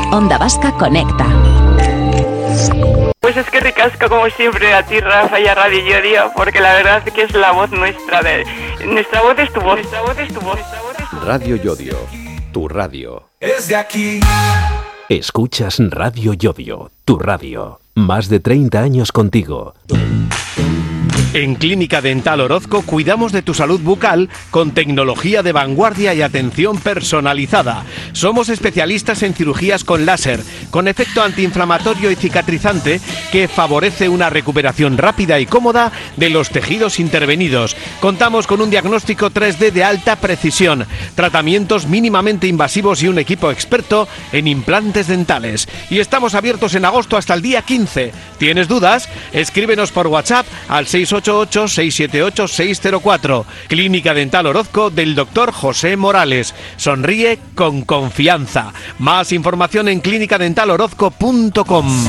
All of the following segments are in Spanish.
Onda Vasca Conecta. Pues es que ricasco como siempre a ti, Rafa, y a Radio Yodio, porque la verdad es que es la voz nuestra. Nuestra voz es tu voz. Nuestra voz es tu voz. Radio Yodio, tu radio. Es de aquí. Escuchas Radio Yodio, tu radio. Más de 30 años contigo. En Clínica Dental Orozco cuidamos de tu salud bucal con tecnología de vanguardia y atención personalizada. Somos especialistas en cirugías con láser, con efecto antiinflamatorio y cicatrizante que favorece una recuperación rápida y cómoda de los tejidos intervenidos. Contamos con un diagnóstico 3D de alta precisión, tratamientos mínimamente invasivos y un equipo experto en implantes dentales. Y estamos abiertos en agosto hasta el día 15. ¿Tienes dudas? Escríbenos por WhatsApp al 688-678-604. Clínica Dental Orozco del Dr. José Morales. Sonríe con confianza. Más información en clinicadentalorozco.com.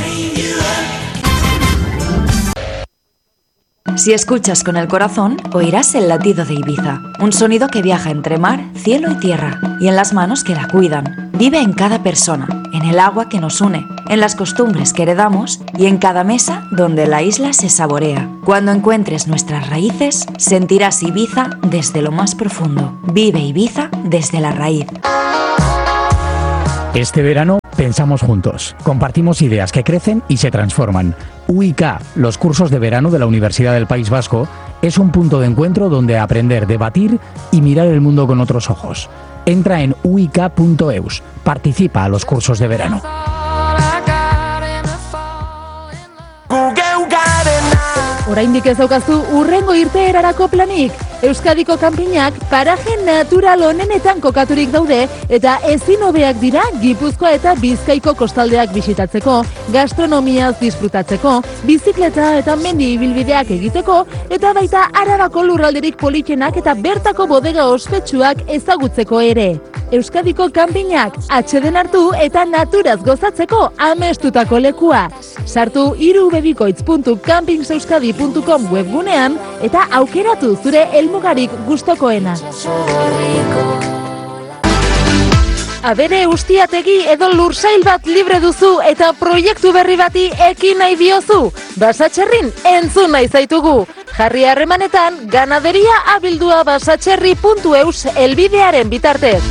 Si escuchas con el corazón, oirás el latido de Ibiza, un sonido que viaja entre mar, cielo y tierra, y en las manos que la cuidan. Vive en cada persona, en el agua que nos une, en las costumbres que heredamos y en cada mesa donde la isla se saborea. Cuando encuentres nuestras raíces, sentirás Ibiza desde lo más profundo. Vive Ibiza desde la raíz. Este verano pensamos juntos, compartimos ideas que crecen y se transforman. UIK, los cursos de verano de la Universidad del País Vasco, es un punto de encuentro donde aprender, debatir y mirar el mundo con otros ojos. Entra en uik.eus, participa a los cursos de verano. Oraindik ez daukazu urrengo irteerarako planik? Euskadiko kanpinak paraje natural honenetan kokaturik daude eta ezin hobeak dira Gipuzkoa eta Bizkaiko kostaldeak bisitatzeko, gastronomiaz disfrutatzeko, bizikleta eta mendi ibilbideak egiteko eta baita Arabako lurralderik politenak eta bertako bodega ospetsuak ezagutzeko ere. Euskadiko kanpinak atxeden hartu eta naturaz gozatzeko amestutako lekua. Sartu irubebikoitz.campingeuskadi.com webgunean eta aukeratu zure helmugarik gustokoena. Abere ustiategi edo lursail bat libre duzu eta proiektu berri bati ekin nahi diozu. Basatxerrin entzun nahi zaitugu. Jarri harremanetan ganaderia@basatxerri.eus helbidearen bitartez.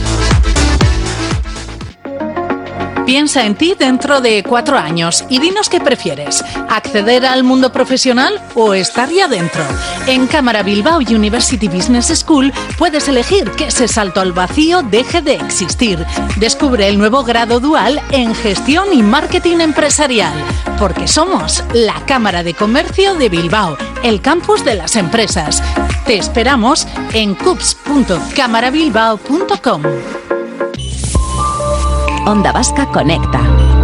Piensa en ti dentro de 4 años y dinos qué prefieres, acceder al mundo profesional o estar ya dentro. En Cámara Bilbao University Business School puedes elegir que ese salto al vacío deje de existir. Descubre el nuevo grado dual en Gestión y Marketing Empresarial, porque somos la Cámara de Comercio de Bilbao, el campus de las empresas. Te esperamos en cups.camarabilbao.com. Onda Vasca Conecta.